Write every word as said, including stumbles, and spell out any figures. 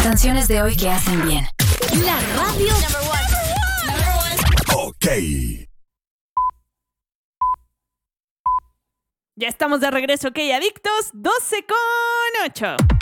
Canciones de hoy que hacen bien. La radio. Ok. Ya estamos de regreso, ok, adictos, doce con ocho.